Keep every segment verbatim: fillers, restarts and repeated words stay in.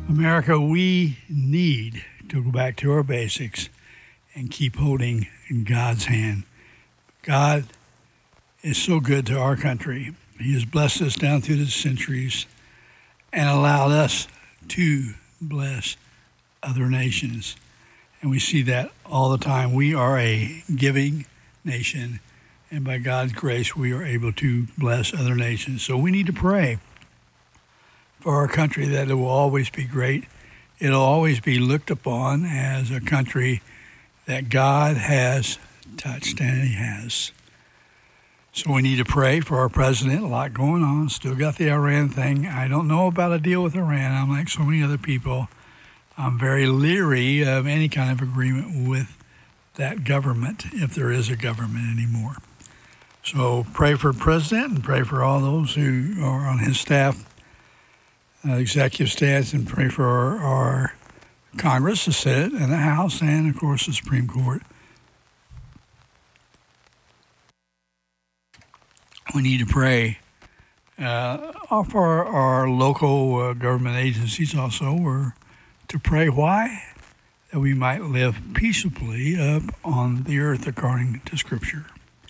America, we need to go back to our basics and keep holding God's hand. God is so good to our country. He has blessed us down through the centuries and allowed us to bless other nations. And we see that all the time. We are a giving nation, and by God's grace, we are able to bless other nations. So we need to pray for our country that it will always be great. It'll always be looked upon as a country that God has touched, and He has. So we need to pray for our president. A lot going on. Still got the Iran thing. I don't know about a deal with Iran. I'm like so many other people. I'm very leery of any kind of agreement with that government, if there is a government anymore. So pray for the president and pray for all those who are on his staff, uh, executive staff, and pray for our, our Congress, the Senate, and the House, and, of course, the Supreme Court. We need to pray uh, for our local uh, government agencies also, or to pray why? That we might live peaceably up on the earth according to Scripture.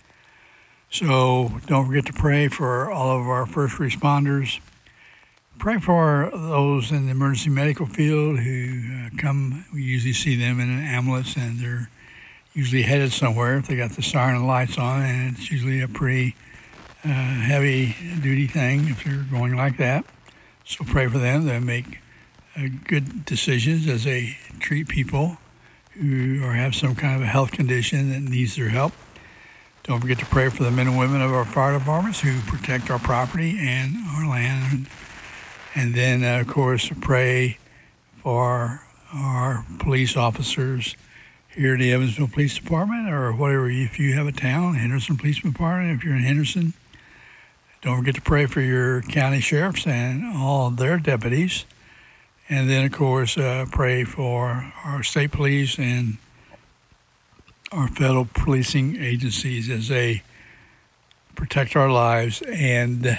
So don't forget to pray for all of our first responders. Pray for those in the emergency medical field who uh, come. We usually see them in an ambulance, and they're usually headed somewhere if they got the siren lights on, and it's usually a pretty uh, heavy-duty thing if they're going like that. So pray for them. They make uh, good decisions as they treat people who or have some kind of a health condition that needs their help. Don't forget to pray for the men and women of our fire departments who protect our property and our land. And then, uh, of course, pray for our police officers here at the Evansville Police Department, or whatever. If you have a town, Henderson Police Department, if you're in Henderson. Don't forget to pray for your county sheriffs and all their deputies. And then, of course, uh, pray for our state police and our federal policing agencies as they protect our lives and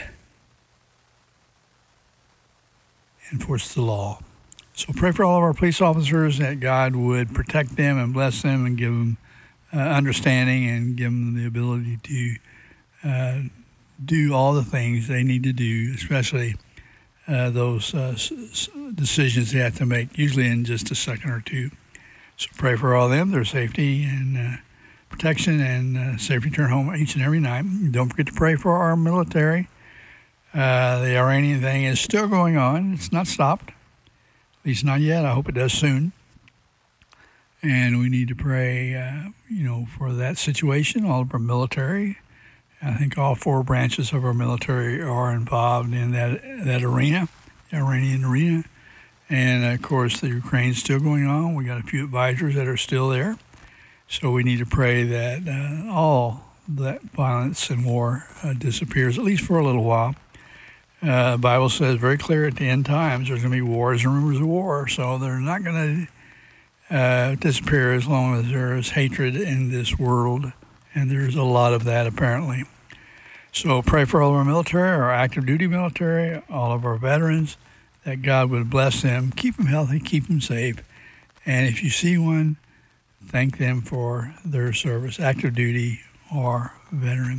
enforce the law. So pray for all of our police officers that God would protect them and bless them and give them uh, understanding and give them the ability to uh, do all the things they need to do, especially uh, those uh, s- decisions they have to make, usually in just a second or two. So pray for all of them, their safety and uh, protection, and uh, safe return home each and every night. Don't forget to pray for our military. Uh, the Iranian thing is still going on. It's not stopped, at least not yet. I hope it does soon. And we need to pray, uh, you know, for that situation, all of our military. I think all four branches of our military are involved in that that arena, the Iranian arena. And, of course, the Ukraine's still going on. We got a few advisors that are still there. So we need to pray that uh, all that violence and war uh, disappears, at least for a little while. Uh, the Bible says very clear at the end times there's going to be wars and rumors of war. So they're not going to uh, disappear as long as there is hatred in this world. And there's a lot of that, apparently. So pray for all of our military, our active duty military, all of our veterans, that God would bless them, keep them healthy, keep them safe. And if you see one, thank them for their service, active duty or veteran.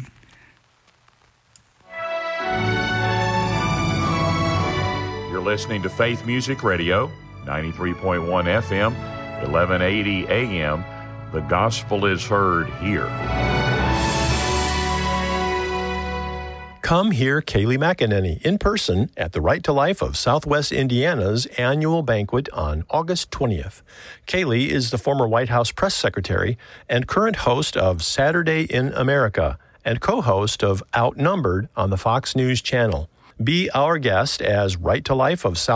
You're listening to Faith Music Radio, ninety-three point one F M, eleven eighty A M. The gospel is heard here. Come hear Kayleigh McEnany in person at the Right to Life of Southwest Indiana's annual banquet on August twentieth. Kayleigh is the former White House press secretary and current host of Saturday in America and co-host of Outnumbered on the Fox News Channel. Be our guest as Right to Life of South